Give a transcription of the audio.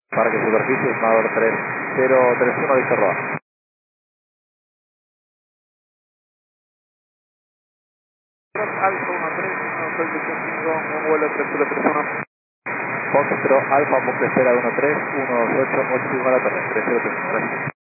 Parque Superficie, estimador 3031, Víctor Roa. Alfa 13, 1, Sol 5, un vuelo 3031. Foxtrot Alfa, Buque Espera 13, 128, 8 a la torre, 3031, gracias.